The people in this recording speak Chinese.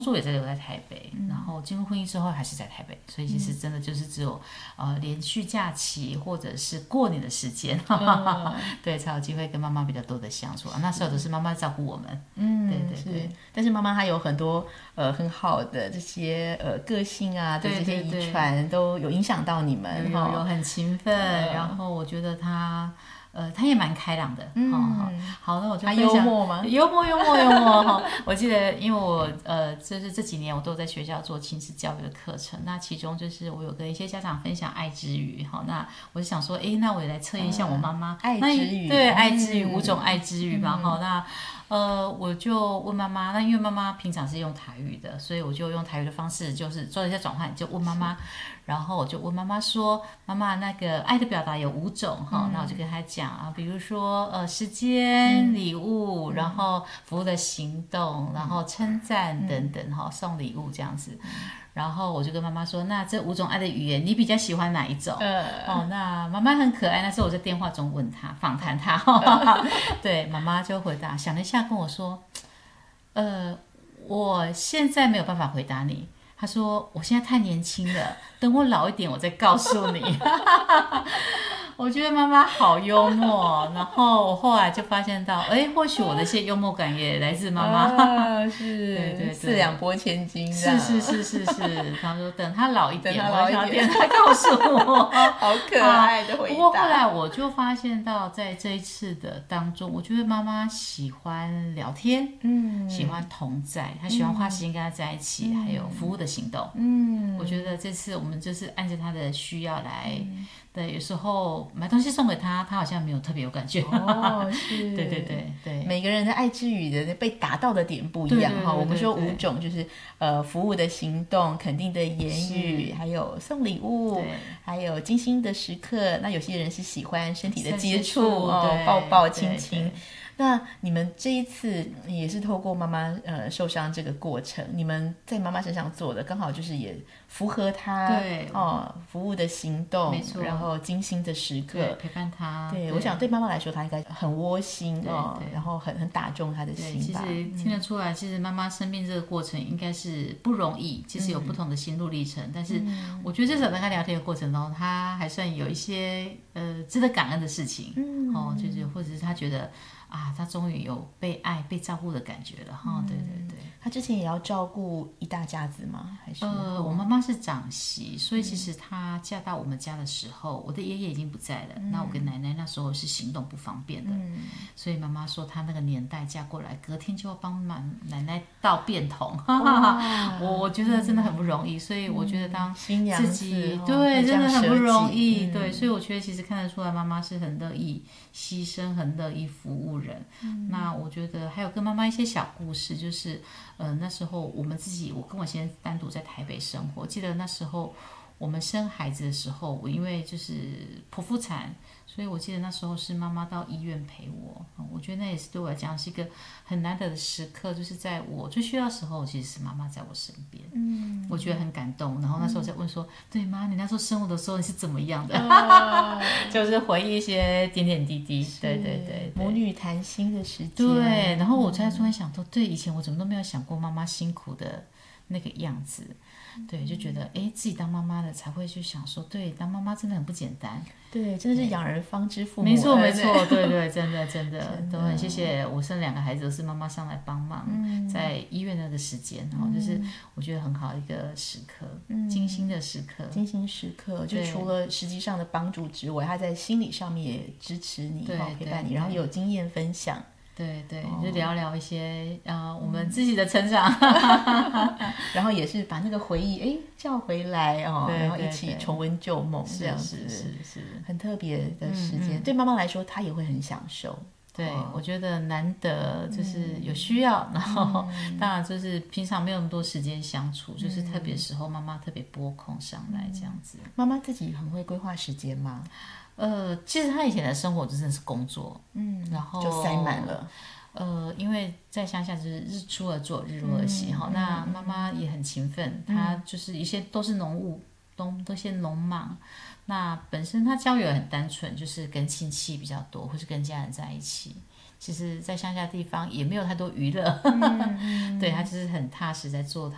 作也在留在台北，然后进入婚姻之后还是在台北，所以其实真的就是只有连续假期或者是过年的时间，对，才有机会跟妈妈比较多的相处。那时候都是妈妈照顾我们，对对对。 但是妈妈还有很多很好的这些个性啊的这些遗传都有影响到你们， 有很勤奋，然后我觉得他也蛮开朗的，好，那我就分享幽默吗？ 幽默，我记得，因为我就是这几年我都在学校做亲子教育的课程，那其中就是我有跟一些家长分享爱之语，那我就想说，那我也来测验一下我妈妈爱之语， 对，爱之语5种爱之语嘛，那我就问妈妈，那因为妈妈平常是用台语的，所以我就用台语的方式，就是做一下转换，就问妈妈，然后我就问妈妈说，妈妈那个爱的表达有5种那我就跟她讲啊，比如说时间、礼物，然后服务的行动，然后称赞等等送礼物这样子。然后我就跟妈妈说，那这5种爱的语言，你比较喜欢哪一种？那妈妈很可爱，那时候我在电话中问她，访谈她，对，妈妈就回答，想了一下跟我说，我现在没有办法回答你。她说我现在太年轻了，等我老一点我再告诉你。我觉得妈妈好幽默，然后我后来就发现到，或许我的一些幽默感也来自妈妈， 是， 对， 四两拨千斤， 是。他说等他老一点，他告诉我， 好可爱的回答。 不过后来我就发现到，在这一次的当中，我觉得妈妈喜欢聊天，喜欢同在，她喜欢花时间跟他在一起，还有服务的行动，我觉得这次我们就是按照她的需要来。对，有时候买东西送给他，他好像没有特别有感觉。 是， 对， 每个人的爱之语的被打到的点不一样哈。我们说5种就是服务的行动、肯定的言语，还有送礼物，还有精心的时刻。那有些人是喜欢身体的接触抱抱亲亲。那你们这一次也是透过妈妈受伤这个过程，你们在妈妈身上做的刚好就是也符合她服务的行动，然后精心的时刻陪伴她。 对，我想对妈妈来说，她应该很窝心然后很打中她的心吧。 其实听得出来，其实妈妈生病这个过程应该是不容易，其实有不同的心路历程。但是我觉得至少在跟她聊天的过程中，她还算有一些值得感恩的事情，就是或者是她觉得。他终于有被爱、被照顾的感觉了哈！对， 他之前也要照顾一大家子吗？还是我妈妈是长媳，所以其实她嫁到我们家的时候，我的爷爷已经不在了。那我跟奶奶那时候是行动不方便的，所以妈妈说她那个年代嫁过来，隔天就要帮奶奶倒便桶，我觉得真的很不容易。所以我觉得当新娘自己对真的很不容易，对，所以我觉得其实看得出来妈妈是很乐意牺牲、很乐意服务人。那我觉得还有跟妈妈一些小故事，就是那时候我跟我先生单独在台北生活，记得那时候我们生孩子的时候，我因为就是剖腹产，所以我记得那时候是妈妈到医院陪我，我觉得那也是对我来讲是一个很难得的时刻，就是在我最需要的时候，其实是妈妈在我身边，我觉得很感动。然后那时候在问说，对妈，你那时候生我的时候你是怎么样的？就是回忆一些点点滴滴，对， 母女谈心的时间。 对，然后我在突然想到，对，以前我怎么都没有想过妈妈辛苦的那个样子。对，就觉得自己当妈妈的才会去想说，对，当妈妈真的很不简单。 对，真的是养儿方知父母。 没错，对，真的都很谢谢我生2个孩子都是妈妈上来帮忙，在医院那个时间就是我觉得很好的一个时刻，精心的时刻， 就除了实际上的帮助之外，他在心理上面也支持你，陪伴你，然后有经验分享。 对，就聊聊一些我们自己的成长， 然后也是把那个回忆叫回来然后一起重温旧梦，这样子是很特别的时间。对妈妈来说，她也会很享受。 对，我觉得难得就是有需要，然后当然就是平常没有那么多时间相处，就是特别时候妈妈特别拨空上来这样子。 妈妈自己很会规划时间吗？ 其实她以前的生活真的是工作，然后就塞满了。 因为在乡下就是日出而作，日落而息那妈妈也很勤奋，她就是一些都是农务，都些农忙。那本身她交友也很单纯，就是跟亲戚比较多，或是跟家人在一起。其实，在乡下地方也没有太多娱乐，对，她就是很踏实在做她